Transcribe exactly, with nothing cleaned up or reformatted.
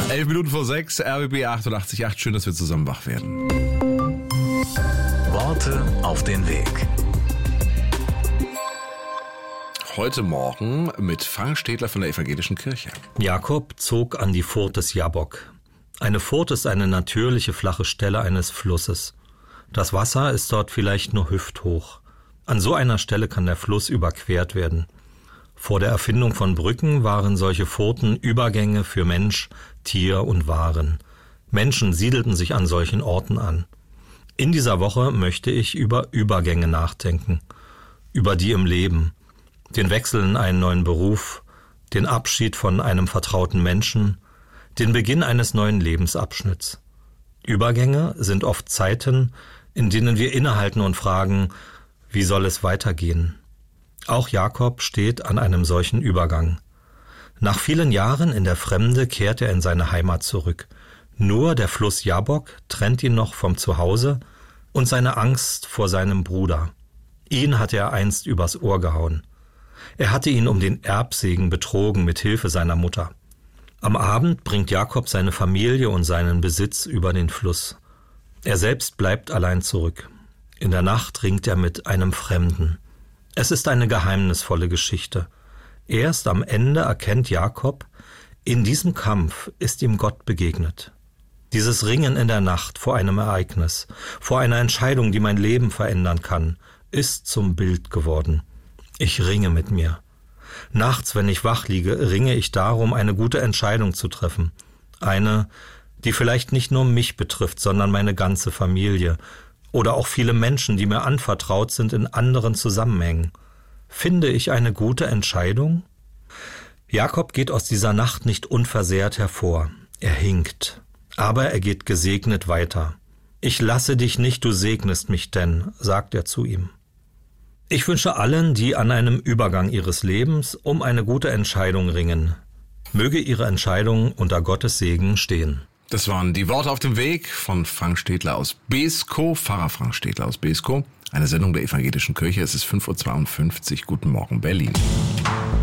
Elf Minuten vor sechs, R B B achtundachtzig Komma acht. Schön, dass wir zusammen wach werden. Worte auf den Weg. Heute Morgen mit Frank Städtler von der Evangelischen Kirche. Jakob zog an die Furt des Jabbok. Eine Furt ist eine natürliche flache Stelle eines Flusses. Das Wasser ist dort vielleicht nur hüfthoch. An so einer Stelle kann der Fluss überquert werden. Vor der Erfindung von Brücken waren solche Furten Übergänge für Mensch, Tier und Waren. Menschen siedelten sich an solchen Orten an. In dieser Woche möchte ich über Übergänge nachdenken, über die im Leben, den Wechsel in einen neuen Beruf, den Abschied von einem vertrauten Menschen, den Beginn eines neuen Lebensabschnitts. Übergänge sind oft Zeiten, in denen wir innehalten und fragen, wie soll es weitergehen? Auch Jakob steht an einem solchen Übergang. Nach vielen Jahren in der Fremde kehrt er in seine Heimat zurück. Nur der Fluss Jabbok trennt ihn noch vom Zuhause und seine Angst vor seinem Bruder. Ihn hatte er einst übers Ohr gehauen. Er hatte ihn um den Erbsegen betrogen mit Hilfe seiner Mutter. Am Abend bringt Jakob seine Familie und seinen Besitz über den Fluss. Er selbst bleibt allein zurück. In der Nacht ringt er mit einem Fremden. Es ist eine geheimnisvolle Geschichte. Erst am Ende erkennt Jakob, in diesem Kampf ist ihm Gott begegnet. Dieses Ringen in der Nacht vor einem Ereignis, vor einer Entscheidung, die mein Leben verändern kann, ist zum Bild geworden. Ich ringe mit mir. Nachts, wenn ich wach liege, ringe ich darum, eine gute Entscheidung zu treffen. Eine, die vielleicht nicht nur mich betrifft, sondern meine ganze Familie oder auch viele Menschen, die mir anvertraut sind in anderen Zusammenhängen. Finde ich eine gute Entscheidung? Jakob geht aus dieser Nacht nicht unversehrt hervor. Er hinkt. Aber er geht gesegnet weiter. Ich lasse dich nicht, du segnest mich denn, sagt er zu ihm. Ich wünsche allen, die an einem Übergang ihres Lebens um eine gute Entscheidung ringen, möge ihre Entscheidung unter Gottes Segen stehen. Das waren die Worte auf dem Weg von Frank Städtler aus Beeskow, Pfarrer Frank Städtler aus Beeskow. Eine Sendung der Evangelischen Kirche. Es ist fünf Uhr zweiundfünfzig. Guten Morgen, Berlin.